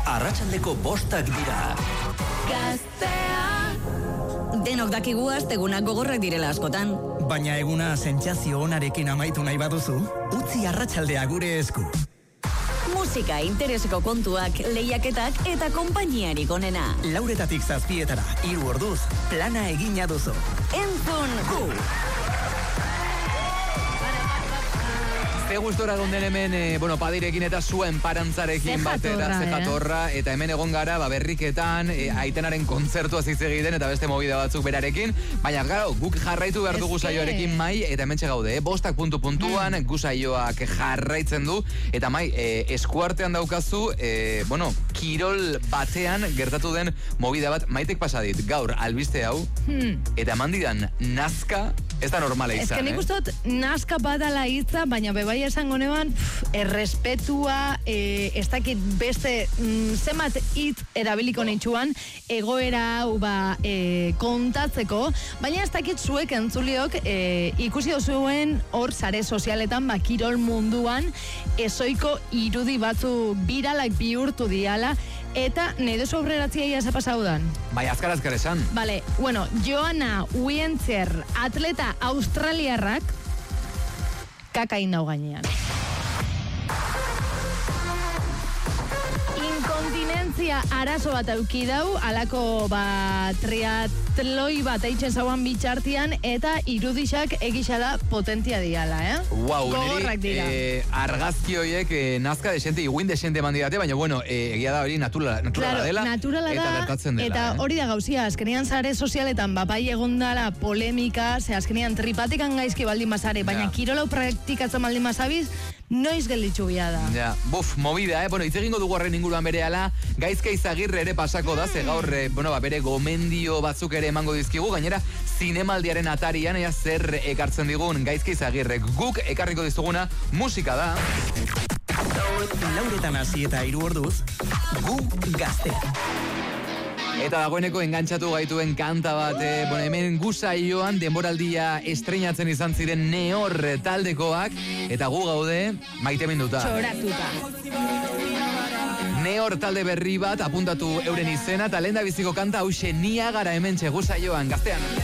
arratsaldeko 5 dira. Gaztea. Denok dakigu astegunak gogorrak direla askotan. Baina eguna sentsazio onarekin amaitu nahi baduzu, utzi arratsaldea gure esku. Musika, intereseko kontuak, lehiaketak eta konpainiarik onena. 4:00 7:00, 3 orduz, plana egina duzu. Entzun gu! Ze gustora gonden hemen, padirekin eta zuen parantzarekin batera, ze jatorra, eta hemen egon gara, berriketan, Aitenaren kontzertua zizegiten, eta beste movida batzuk berarekin, baina gero, guk jarraitu behar dugu saioarekin mai, eta hemen txegaude, bostak puntuan, gu saioak jarraitzen du, eta mai, eskuartean daukazu, kirol batean gertatu den movida bat, maitek pasadit, gaur, albiste hau, eta mandidan, nazka, ez da normala izan, nik ustot, nazka badala hitza, baina bebai esango neban, errespetua, ez dakit beste zenbat hitz erabiliko nitxuan, egoera hau kontatzeko, baina ez dakit zuek entzuliok ikusi dozuen hor sare sozialetan, kirol munduan, ezoiko irudi batzu biralak bihurtu diala, eta nahi duzu aurreratzia ia zapasaudan. Bai, azkar esan. Vale, Joanna Wientzer, atleta australiarrak, kakain nau gainean. Inkontinentzia arazo bat aukidau, alako triatloi bat eitzen zauan bitxartian, eta irudixak egixala potentia diala, Wow, gogorrak dira. Argazki horiek nazka desente, iguin desente mandidate, baina egia da hori naturala dela, naturala eta da, gertatzen dela. Eta hori da gauzia, azkenean sare sozialetan bai egondala polemika, azkenean tripatikan gaizki baldin bazare, baina kirolau praktikatzen baldin bazabiz, noiz gelditzu bia da. Ja, movida, hitz egingo dugu horren inguruan berehala, Gaizka Izagirre ere pasako da, ze gaur, bere gomendio batzuk ere emango dizkigu, gainera, zinemaldiaren atarian, zer ekartzen digun Gaizka Izagirre. Guk ekarriko dizuguna musika da. 4:00 eta 3 orduz, gu gaztea. Eta dagoeneko engantxatu gaituen kanta bat, hemen gu saioan denboraldia estreinatzen izan ziren Neor taldekoak, eta gu gaude maite minduta. Txoratuta. Neor talde berri bat apuntatu euren izena, eta lehen da biziko kanta hause Niagara hemen txegu saioan gaztean.